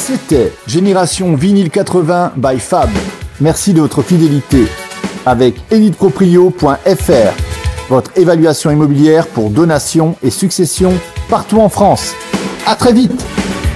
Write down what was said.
C'était Génération Vinyle 80 by Fab. Merci de votre fidélité. Avec eliteproprio.fr, votre évaluation immobilière pour donation et succession partout en France. À très vite!